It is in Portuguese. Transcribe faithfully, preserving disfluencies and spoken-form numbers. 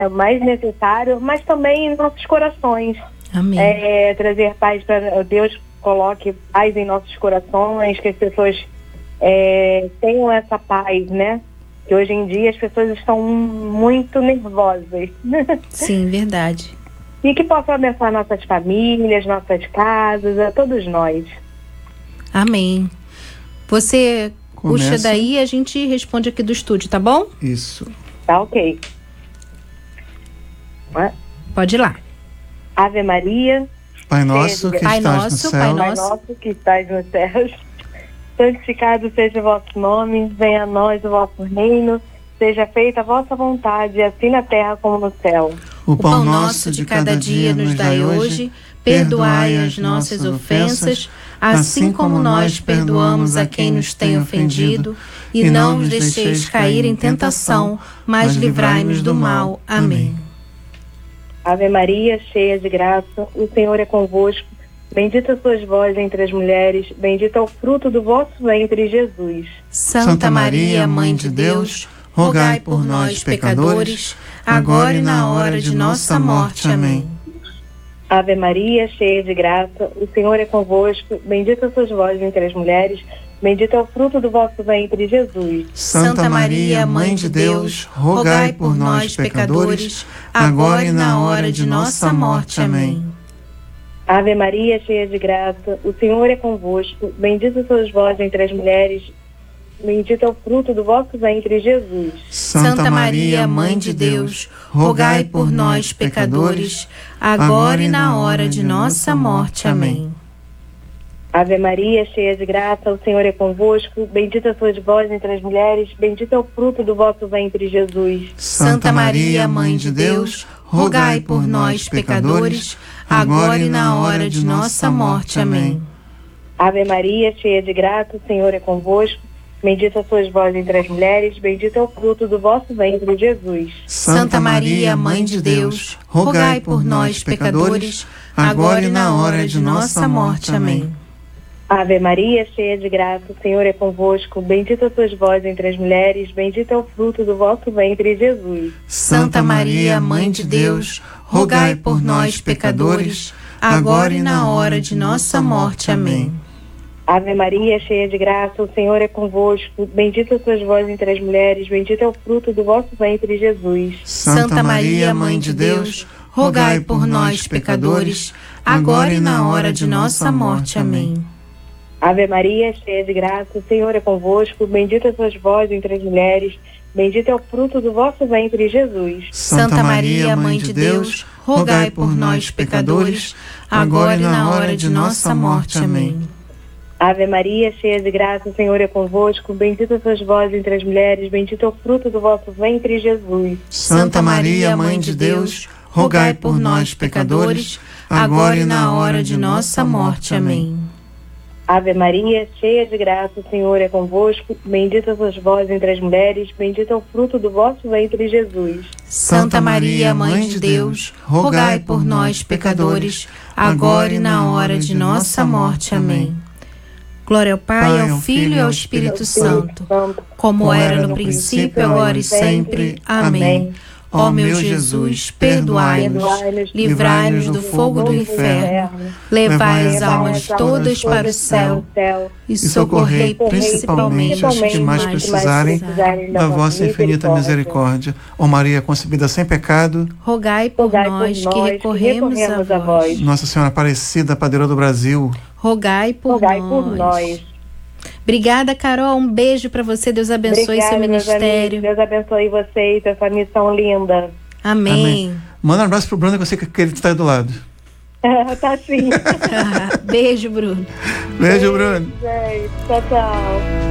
é o mais necessário, mas também em nossos corações. Amém. É, trazer paz para Deus, coloque paz em nossos corações, que as pessoas é, tenham essa paz, né? Que hoje em dia as pessoas estão muito nervosas. Sim, verdade. E que possa abençoar nossas famílias, nossas casas, a todos nós. Amém. Você Começa. Puxa daí e a gente responde aqui do estúdio, tá bom? Isso. Tá ok. Pode ir lá. Ave Maria, Pai nosso que Pai estás nosso, no céu. Pai Pai nosso. nosso que estás nos céus, santificado seja o vosso nome, venha a nós o vosso reino, seja feita a vossa vontade, assim na terra como no céu. O pão nosso de cada dia nos dai hoje, perdoai as nossas ofensas, assim como nós perdoamos a quem nos tem ofendido, e não nos deixeis cair em tentação, mas livrai-nos do mal. Amém. Ave Maria, cheia de graça, o Senhor é convosco, bendita sois vós entre as mulheres, bendito é o fruto do vosso ventre, Jesus. Santa Maria, Mãe de Deus, rogai por nós, pecadores, agora e na hora de nossa morte. Amém. Ave Maria, cheia de graça, o Senhor é convosco, bendita sois vós entre as mulheres, bendito é o fruto do vosso ventre, Jesus. Santa Maria, Mãe de Deus, rogai por nós, pecadores, agora e na hora de nossa morte. Amém. Ave Maria, cheia de graça, o Senhor é convosco, bendita sois vós entre as mulheres, bendito é o fruto do vosso ventre, Jesus. Santa Maria, Mãe de Deus, rogai por nós, pecadores, agora e na hora de nossa morte. Amém. Ave Maria, cheia de graça, o Senhor é convosco, bendita sois vós entre as mulheres, bendito é o fruto do vosso ventre, Jesus. Santa Maria, Mãe de Deus, rogai por nós, pecadores, agora e na hora de nossa morte. Amém. Ave Maria, cheia de graça, o Senhor é convosco, bendita sois vós entre as mulheres, bendito é o fruto do vosso ventre, Jesus. Santa Maria, Mãe de Deus, rogai por nós, pecadores, agora e na hora de nossa morte. Amém. Ave Maria, cheia de graça, o Senhor é convosco, bendita sois vós entre as mulheres, bendito é o fruto do vosso ventre, Jesus. Santa Maria, Mãe de Deus, rogai por nós, pecadores, agora e na hora de nossa morte. Amém. Ave Maria, cheia de graça, o Senhor é convosco, bendita sois vós entre as mulheres, bendito é o fruto do vosso ventre, Jesus. Santa Maria, Mãe de Deus, rogai por nós, pecadores, agora e na hora de nossa morte. Amém. Ave Maria, cheia de graça, o Senhor é convosco, bendita sois vós entre as mulheres, bendito é o fruto do vosso ventre, Jesus. Santa Maria, Mãe de Deus, rogai por nós, pecadores, agora e na hora de nossa morte. Amém. Ave Maria, cheia de graça, o Senhor é convosco, bendita sois vós entre as mulheres, bendito é o fruto do vosso ventre, Jesus. Santa Maria, Mãe de Deus, rogai por nós, pecadores, agora e na hora de nossa morte. Amém. Ave Maria, cheia de graça, o Senhor é convosco, bendita sois vós entre as mulheres, bendito é o fruto do vosso ventre, Jesus. Santa Maria, Mãe de Deus, rogai por nós, pecadores, agora e na hora de nossa morte. Amém. Glória ao Pai, ao Filho e ao Espírito Santo, como era no princípio, agora e sempre. Amém. Ó meu Jesus, perdoai-nos, livrai-nos do fogo do inferno, levai as almas todas para o céu e socorrei principalmente os que mais precisarem da vossa infinita misericórdia. Ó Maria concebida sem pecado, rogai por nós que recorremos a vós. Nossa Senhora Aparecida, padroeira do Brasil, rogai por Rogai nós. por nós. Obrigada, Carol. Um beijo para você. Deus abençoe Obrigada, seu meus ministério. amigos. Deus abençoe vocês, essa missão linda. Amém. Amém. Manda um abraço pro Bruno, que eu sei que ele está aí do lado. Tá sim. Beijo, Bruno. Beijo, Bruno. Gente, tchau, tchau.